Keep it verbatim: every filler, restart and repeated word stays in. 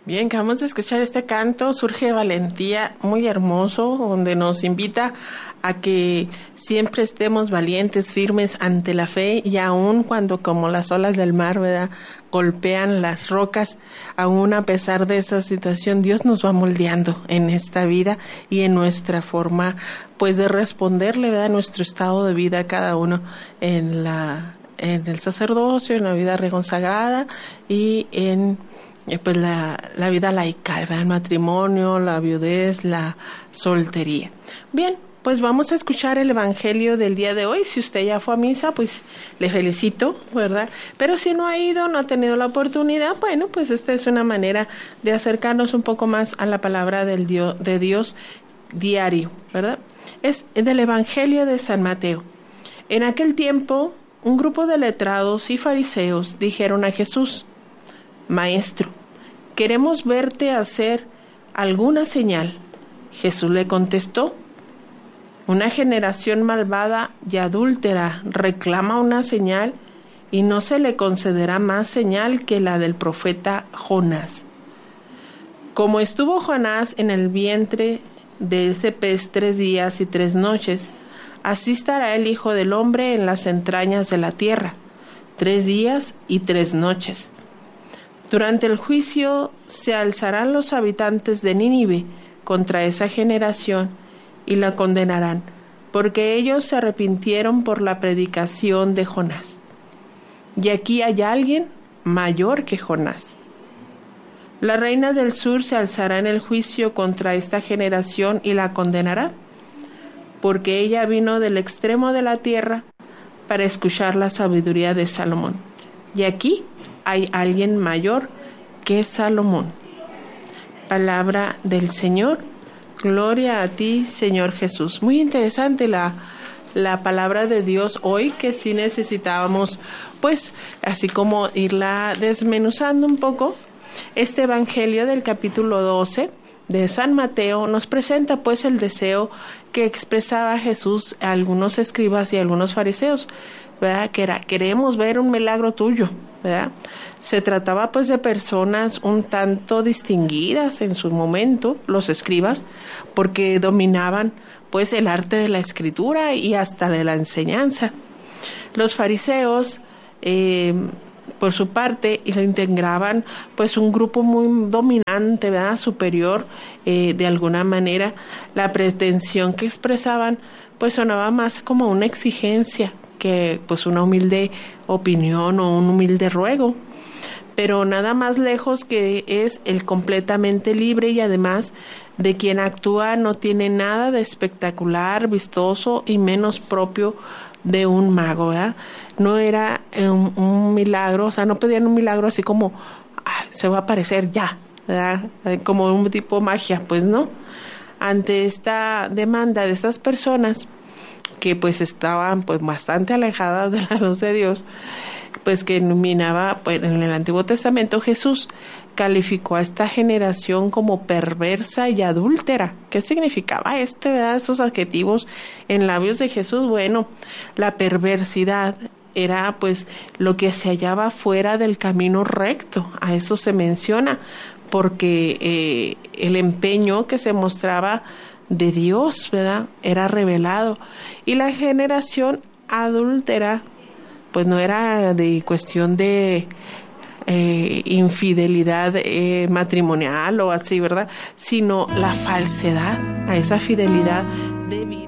Bien, acabamos de escuchar este canto, Surge Valentía, muy hermoso, donde nos invita a que siempre estemos valientes, firmes ante la fe, y aun cuando como las olas del mar, ¿verdad?, golpean las rocas, aún a pesar de esa situación, Dios nos va moldeando en esta vida y en nuestra forma, pues, de responderle, ¿verdad?, nuestro estado de vida a cada uno en la, en el sacerdocio, en la vida reconsagrada y en pues la, la vida laical, ¿verdad?, el matrimonio, la viudez, la soltería. Bien, pues vamos a escuchar el evangelio del día de hoy. Si usted ya fue a misa, pues le felicito, ¿verdad? Pero si no ha ido, no ha tenido la oportunidad, bueno, pues esta es una manera de acercarnos un poco más a la palabra del Dios, de Dios diario, ¿verdad? Es del evangelio de San Mateo. En aquel tiempo, un grupo de letrados y fariseos dijeron a Jesús: Maestro, queremos verte hacer alguna señal. Jesús le contestó: Una generación malvada y adúltera reclama una señal, y no se le concederá más señal que la del profeta Jonás. Como estuvo Jonás en el vientre de ese pez tres días y tres noches, así estará el Hijo del Hombre en las entrañas de la tierra, tres días y tres noches. Durante el juicio se alzarán los habitantes de Nínive contra esa generación y la condenarán, porque ellos se arrepintieron por la predicación de Jonás. Y aquí hay alguien mayor que Jonás. La reina del sur se alzará en el juicio contra esta generación y la condenará, porque ella vino del extremo de la tierra para escuchar la sabiduría de Salomón. Y aquí hay alguien mayor que Salomón. Palabra del Señor. Gloria a ti, Señor Jesús. Muy interesante la, la palabra de Dios hoy, que sí necesitábamos, pues, así como irla desmenuzando un poco. Este evangelio del capítulo doce de San Mateo nos presenta, pues, el deseo que expresaba Jesús a algunos escribas y a algunos fariseos, ¿verdad?, que era: queremos ver un milagro tuyo, ¿verdad? Se trataba, pues, de personas un tanto distinguidas en su momento, los escribas, porque dominaban, pues, el arte de la escritura y hasta de la enseñanza. Los fariseos, eh, por su parte, y lo integraban, pues, un grupo muy dominante, ¿verdad?, superior, eh, de alguna manera. La pretensión que expresaban, pues, sonaba más como una exigencia que, pues, una humilde opinión o un humilde ruego, pero nada más lejos que es el completamente libre, y además de quien actúa no tiene nada de espectacular, vistoso y menos propio de un mago, ¿verdad? No era un, un milagro, o sea, no pedían un milagro así como ah, se va a aparecer ya, ¿verdad?, como un tipo magia, pues no. Ante esta demanda de estas personas, que pues estaban, pues, bastante alejadas de la luz de Dios, pues, que iluminaba, pues, en el Antiguo Testamento, Jesús calificó a esta generación como perversa y adúltera. ¿Qué significaba este, verdad, estos adjetivos en labios de Jesús? Bueno, la perversidad era, pues, lo que se hallaba fuera del camino recto. A eso se menciona, porque eh, el empeño que se mostraba de Dios, ¿verdad?, era revelado. Y la generación adúltera, pues, no era de cuestión de eh, infidelidad eh, matrimonial o así, ¿verdad?, sino la falsedad a esa fidelidad de vida.